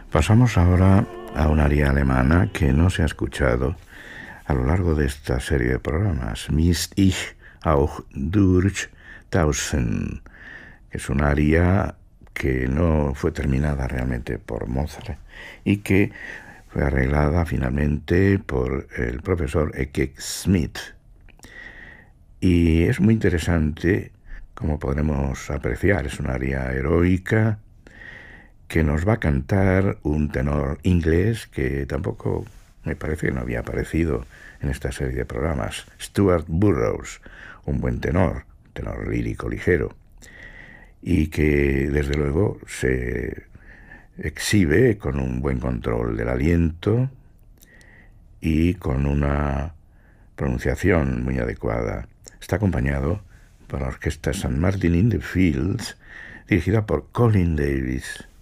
Pasamos ahora a un aria alemana que no se ha escuchado a lo largo de esta serie de programas, Misst ich auch durch Tausend, que es un aria que no fue terminada realmente por Mozart y que fue arreglada finalmente por el profesor Ecke Schmidt. Y es muy interesante, como podremos apreciar, es un aria heroica que nos va a cantar un tenor inglés que tampoco me parece que no había aparecido en esta serie de programas, Stuart Burroughs, un buen tenor lírico ligero, y que desde luego se exhibe con un buen control del aliento y con una pronunciación muy adecuada. Está acompañado por la orquesta St. Martin in the Fields, dirigida por Colin Davis.